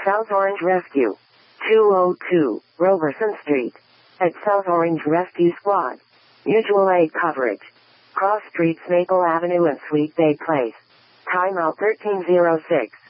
South Orange Rescue. 202, Roberson Street. At South Orange Rescue Squad. Mutual aid coverage. Cross Streets, Maple Avenue and Sweet Bay Place. Timeout 1306.